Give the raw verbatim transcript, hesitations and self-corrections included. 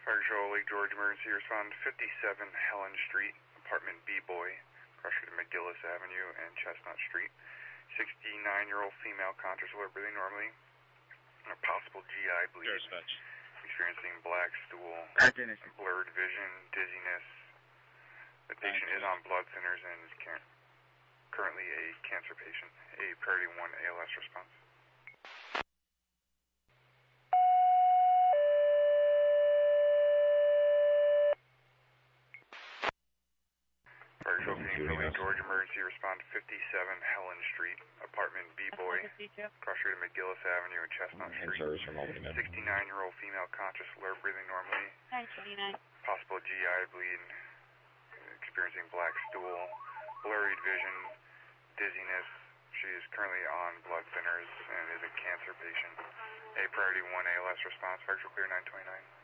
Fire Control, Lake George Emergency Respond, fifty-seven Helen Street, apartment B-Boy, crusher to McGillis Avenue and Chestnut Street. sixty-nine-year-old female, conscious, alert, breathing normally. A possible G I bleed. Experiencing black stool, blurred vision, dizziness. The patient is on blood thinners and is currently a cancer patient. A priority one A L S response. Fire Control Team, Lake George Emergency Respond, fifty-seven Helen Street, apartment B-Boy, crusher to McGillis Avenue and Chestnut Street. sixty-nine-year-old female, conscious, alert, breathing normally. nine twenty-nine. Possible G I bleed, experiencing black stool, blurred vision, dizziness. She is currently on blood thinners and is a cancer patient. A priority one A L S response. Fire Control clear nine twenty-nine.